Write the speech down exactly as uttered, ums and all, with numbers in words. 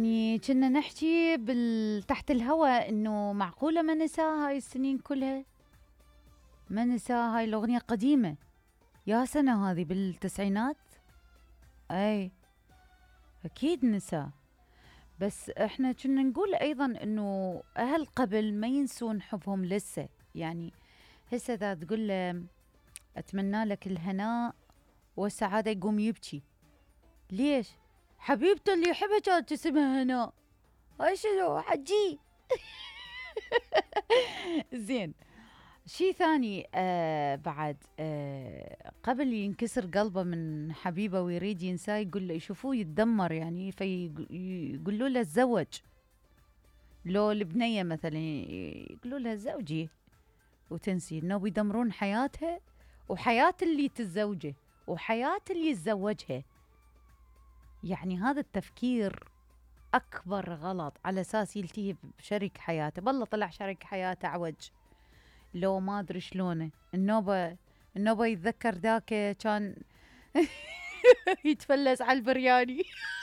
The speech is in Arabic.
يعني كنا نحكي بال... تحت الهواء انه معقولة ما نساها هاي السنين كلها. ما نساها هاي الأغنية قديمة. يا سنة هذه بالتسعينات. اي اكيد نسا. بس احنا كنا نقول ايضا انه اهل قبل ما ينسون حبهم لسه. يعني هسه اذا تقول له اتمنى لك الهناء والسعادة يقوم يبكي. ليش؟ حبيبته اللي يحبها كانت اسمها هناء. هاي شنو حجي. زين. شي ثاني آه بعد آه قبل ينكسر قلبه من حبيبه ويريد ينساه يقول له يشوفوه يتدمر يعني فيقولوا له تزوج. لو البنية مثلا يقولوا لها زوجي وتنسي انه بيدمرون حياتها وحياة اللي تتزوجه وحياة اللي يتزوجها. يعني هذا التفكير أكبر غلط على أساس يلتهي بشريك حياته. بالله طلع شريك حياته عوج. لو ما أدري شلونه النوبة النوبة يتذكر ذاك كان يتفلس على البرياني.